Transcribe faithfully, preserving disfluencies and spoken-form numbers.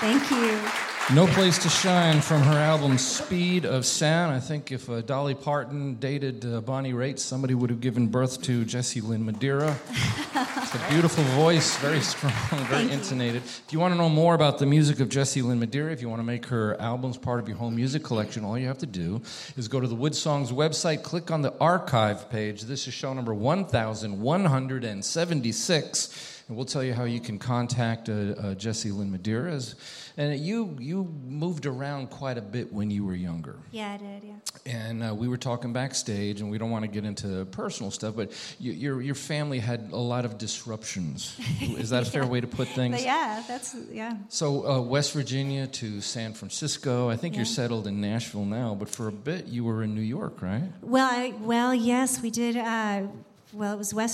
Thank you. No Place to Shine from her album Speed of Sound. I think if uh, Dolly Parton dated uh, Bonnie Raitt, somebody would have given birth to Jessie Lynn Madeira. It's a beautiful voice, very strong, very Thank intonated. You. If you want to know more about the music of Jessie Lynn Madeira, if you want to make her albums part of your home music collection, all you have to do is go to the Wood Songs website, click on the archive page. This is show number one thousand one hundred seventy-six. And we'll tell you how you can contact uh, uh, Jessie Lynn Madeira. And you you moved around quite a bit when you were younger. Yeah, I did, yeah. And uh, we were talking backstage, and we don't want to get into personal stuff, but you, your your family had a lot of disruptions. Is that a fair yeah. way to put things? But yeah, that's, yeah. So uh, West Virginia to San Francisco. I think yeah. you're settled in Nashville now, but for a bit you were in New York, right? Well, I, well, yes, we did. Uh, well, it was West